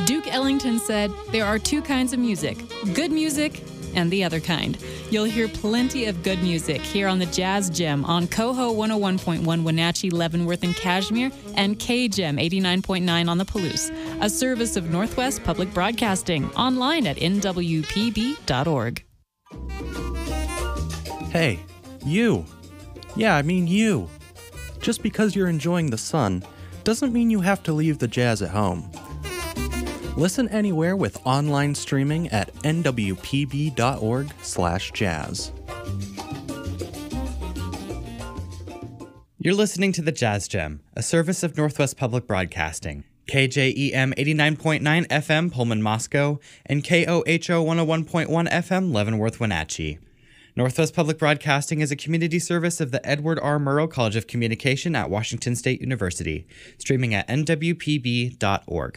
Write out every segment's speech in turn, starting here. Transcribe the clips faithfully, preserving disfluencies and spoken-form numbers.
Duke Ellington said, "There are two kinds of music, good music and the other kind." You'll hear plenty of good music here on the Jazz Gem on Coho one oh one point one Wenatchee, Leavenworth, and Kashmir, and K-Gem eighty-nine point nine on the Palouse, a service of Northwest Public Broadcasting, online at N W P B dot org. Hey, you. Yeah, I mean you. Just because you're enjoying the sun doesn't mean you have to leave the jazz at home. Listen anywhere with online streaming at N W P B dot org slash jazz. You're listening to the Jazz Gem, a service of Northwest Public Broadcasting. K J E M eighty-nine point nine F M Pullman, Moscow, and K O H O one oh one point one F M Leavenworth, Wenatchee. Northwest Public Broadcasting is a community service of the Edward R. Murrow College of Communication at Washington State University, streaming at N W P B dot org.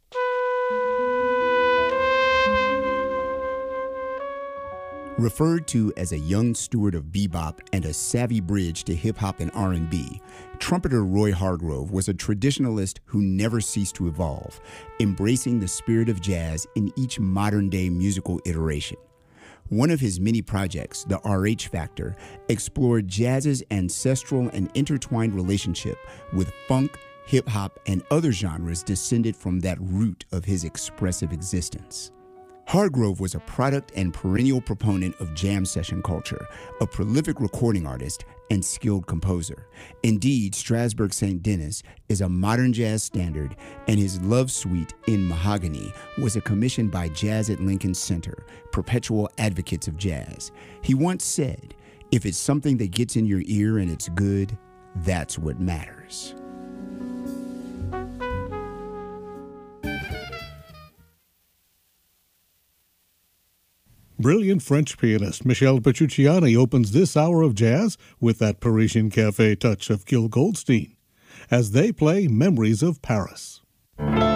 Referred to as a young steward of bebop and a savvy bridge to hip-hop and R and B, trumpeter Roy Hargrove was a traditionalist who never ceased to evolve, embracing the spirit of jazz in each modern-day musical iteration. One of his many projects, the R H Factor, explored jazz's ancestral and intertwined relationship with funk, hip-hop, and other genres descended from that root of his expressive existence. Hargrove was a product and perennial proponent of jam session culture, a prolific recording artist, and skilled composer. Indeed, Strasbourg Saint Denis is a modern jazz standard, and his Love Suite in Mahogany was a commission by Jazz at Lincoln Center, perpetual advocates of jazz. He once said, "If it's something that gets in your ear and it's good, that's what matters." Brilliant French pianist Michel Petrucciani opens this hour of jazz with that Parisian cafe touch of Gil Goldstein as they play Memories of Paris.